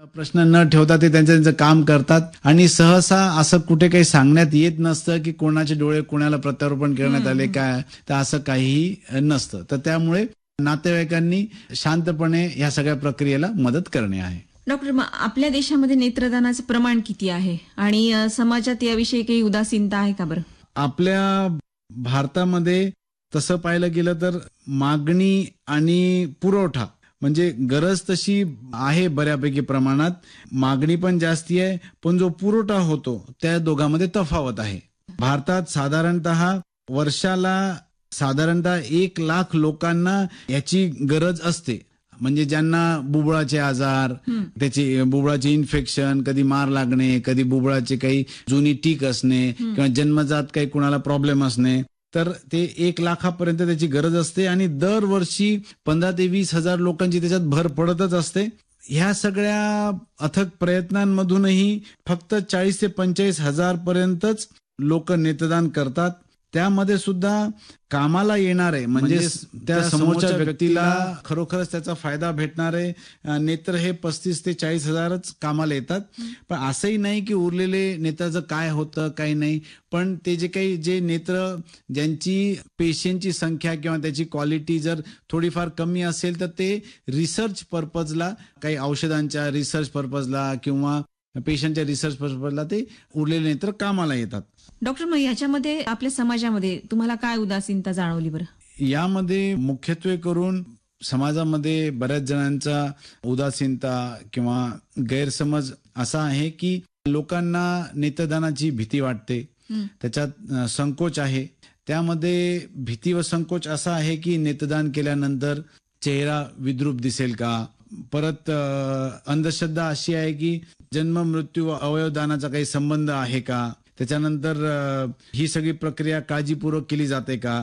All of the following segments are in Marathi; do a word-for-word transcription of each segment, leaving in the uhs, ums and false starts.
प्रश्न न ठेवता ते त्यांचं त्यांचं काम करतात आणि सहसा असं कुठे काही सांगण्यात येत नसतं की कोणाचे डोळे कोणाला प्रत्यारोपण करण्यात आले काय, तर असं काहीही नसतं. तर त्यामुळे नातेवाईकांनी शांतपणे ह्या सगळ्या प्रक्रियेला मदत करणे आहे. डॉक्टर, मग आपल्या देशामध्ये नेत्रदानाचं प्रमाण किती आहे आणि अ, समाजात याविषयी काही उदासीनता आहे का बरं? आपल्या भारतामध्ये तसं पाहिलं गेलं तर मागणी आणि पुरवठा म्हणजे गरज तशी आहे बऱ्यापैकी प्रमाणात, मागणी पण जास्ती आहे, पण जो पुरवठा होतो त्या दोघांमध्ये तफावत आहे. भारतात साधारणतः वर्षाला साधारणतः एक लाख लोकांना याची गरज असते. म्हणजे ज्यांना बुबुळाचे आजार, त्याची बुबुळाचे इन्फेक्शन, कधी मार लागणे, कधी बुबुळाचे काही जुनी टीक असणे किंवा जन्मजात काही कुणाला प्रॉब्लेम असणे, तर ते एक लाखापर्यंत त्याची गरज असते आणि दरवर्षी पंधरा ते वीस हजार लोकांची त्याच्यात भर पडतच असते. ह्या सगळ्या अथक प्रयत्नांमधूनही फक्त चाळीस ते पंचेचाळीस हजार पर्यंतच लोक नेत्रदान करतात. त्यामध्ये सुद्धा कामाला येणारे म्हणजे त्या समोरच्या व्यक्तीला खरोखरच त्याचा फायदा भेटणारे नेत्र हे पस्तीस ते चाळीस हजारच कामाला येतात. पण असंही नाही की उरलेले नेत्राचं काय होतं काही नाही, पण ते जे काही जे नेत्र ज्यांची पेशींची संख्या किंवा त्याची क्वालिटी जर थोडीफार कमी असेल तर ते रिसर्च पर्पजला, काही औषधांच्या रिसर्च पर्पजला किंवा पेशंटच्या रिसर्च पर्पजला ते उरलेले नेत्र कामाला येतात. डॉक्टर, मग याच्यामध्ये आपल्या समाजामध्ये तुम्हाला काय उदासीनता जाणवली बरं? यामध्ये मुख्यत्वे करून समाजामध्ये बऱ्याच जणांचा उदासीनता किंवा गैरसमज असा आहे की लोकांना नेत्रदानाची भीती वाटते, त्याच्यात संकोच आहे. त्यामध्ये भीती व संकोच असा आहे की नेत्रदान केल्यानंतर चेहरा विद्रूप दिसेल का. परत अंधश्रद्धा अशी आहे की जन्म मृत्यू व अवयवदानाचा काही संबंध आहे का. त्याच्यानंतर ही सगळी प्रक्रिया काळजीपूर्वक केली जाते का.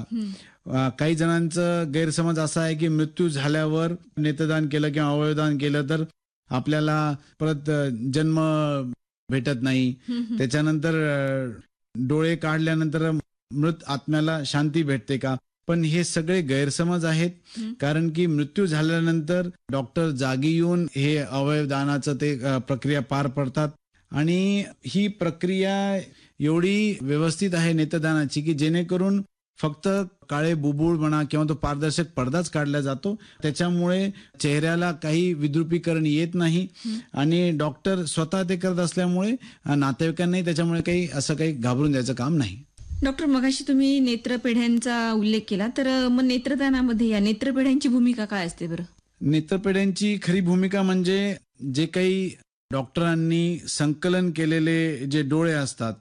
काही जणांचं गैरसमज असा आहे की मृत्यू झाल्यावर नेत्रदान केलं किंवा अवयवदान केलं तर आपल्याला परत जन्म भेटत नाही. त्याच्यानंतर डोळे काढल्यानंतर मृत आत्म्याला शांती भेटते का. पण हे सगळे गैरसमज आहेत, कारण की मृत्यू झाल्यानंतर डॉक्टर जागी येऊन हे अवयवदानाचं ते प्रक्रिया पार पडतात आणि ही प्रक्रिया एवढी व्यवस्थित आहे नेत्रदानाची की जेणेकरून फक्त काळे बुबुळ म्हणा किंवा तो पारदर्शक पडदाच काढला जातो. त्याच्यामुळे चेहऱ्याला काही विद्रुपीकरण येत नाही आणि डॉक्टर स्वतः ते करत असल्यामुळे नातेवाईकांनाही त्याच्यामुळे काही असं काही घाबरून जायचं काम नाही. डॉक्टर, मगाशी तुम्ही नेत्रपेढ्यांचा उल्लेख केला, तर मग नेत्रदानामध्ये या नेत्रपेढ्यांची भूमिका काय असते बरं? नेत्रपेढ्यांची खरी भूमिका म्हणजे जे काही डॉक्टरांनी संकलन केलेले जे डोळे असतात